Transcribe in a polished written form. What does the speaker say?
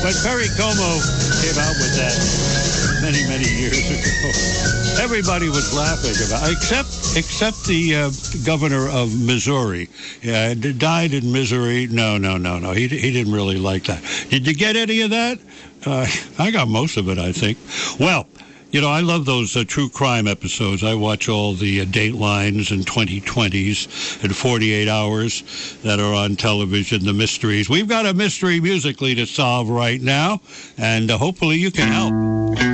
When Perry Como came out with that many, many years ago, everybody was laughing about it, except the governor of Missouri. Yeah, died in misery. No. He didn't really like that. Did you get any of that? I got most of it, I think. Well, you know, I love those true crime episodes. I watch all the Datelines and 2020s and 48 Hours that are on television, the mysteries. We've got a mystery musically to solve right now, and hopefully you can help.